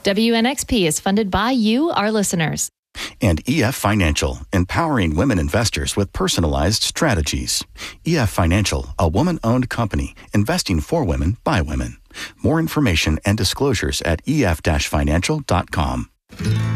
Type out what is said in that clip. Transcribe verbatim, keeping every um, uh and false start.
W N X P is funded by you, our listeners. And E F Financial, empowering women investors with personalized strategies. E F Financial, a woman-owned company, investing for women by women. More information and disclosures at e f dash financial dot com.